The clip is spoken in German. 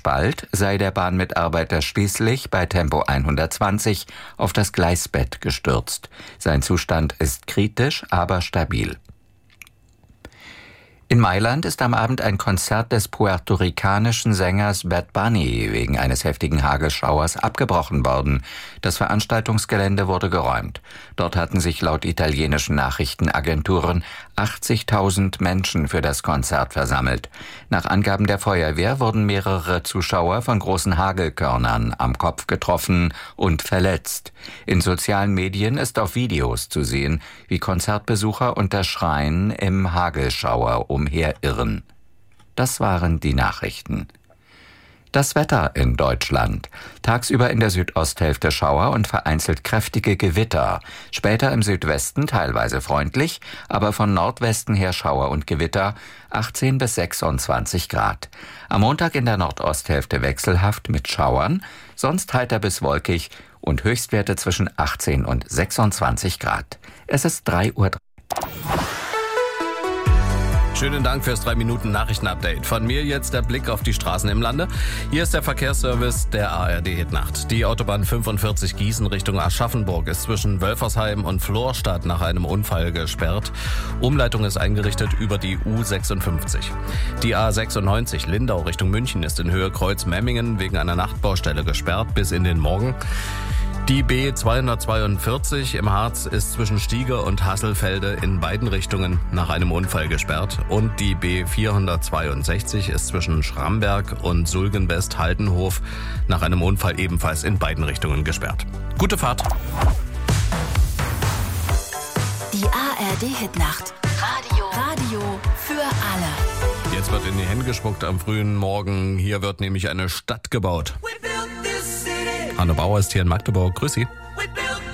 Spalt sei der Bahnmitarbeiter schließlich bei Tempo 120 auf das Gleisbett gestürzt. Sein Zustand ist kritisch, aber stabil. In Mailand ist am Abend ein Konzert des puerto-ricanischen Sängers Bad Bunny wegen eines heftigen Hagelschauers abgebrochen worden. Das Veranstaltungsgelände wurde geräumt. Dort hatten sich laut italienischen Nachrichtenagenturen 80.000 Menschen für das Konzert versammelt. Nach Angaben der Feuerwehr wurden mehrere Zuschauer von großen Hagelkörnern am Kopf getroffen und verletzt. In sozialen Medien ist auf Videos zu sehen, wie Konzertbesucher unter Schreien im Hagelschauer umherirren. Das waren die Nachrichten. Das Wetter in Deutschland. Tagsüber in der Südosthälfte Schauer und vereinzelt kräftige Gewitter. Später im Südwesten teilweise freundlich, aber von Nordwesten her Schauer und Gewitter, 18 bis 26 Grad. Am Montag in der Nordosthälfte wechselhaft mit Schauern, sonst heiter bis wolkig und Höchstwerte zwischen 18 und 26 Grad. Es ist 3:03 Uhr. Schönen Dank fürs 3-Minuten-Nachrichten-Update. Von mir jetzt der Blick auf die Straßen im Lande. Hier ist der Verkehrsservice der ARD Hitnacht. Die Autobahn 45 Gießen Richtung Aschaffenburg ist zwischen Wölfersheim und Florstadt nach einem Unfall gesperrt. Umleitung ist eingerichtet über die U56. Die A96 Lindau Richtung München ist in Höhe Kreuz-Memmingen wegen einer Nachtbaustelle gesperrt bis in den Morgen. Die B242 im Harz ist zwischen Stieger und Hasselfelde in beiden Richtungen nach einem Unfall gesperrt. Und die B462 ist zwischen Schramberg und Sulgenwest-Haldenhof nach einem Unfall ebenfalls in beiden Richtungen gesperrt. Gute Fahrt! Die ARD-Hitnacht. Radio für alle. Jetzt wird in die Hände gespuckt am frühen Morgen. Hier wird nämlich eine Stadt gebaut. Hanne Bauer ist hier in Magdeburg. Grüß Sie.